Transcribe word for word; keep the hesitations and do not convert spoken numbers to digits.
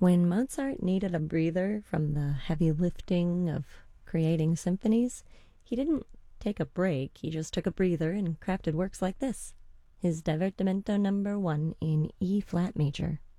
When Mozart needed a breather from the heavy lifting of creating symphonies, he didn't take a break, he just took a breather and crafted works like this, his Divertimento number one in E flat major.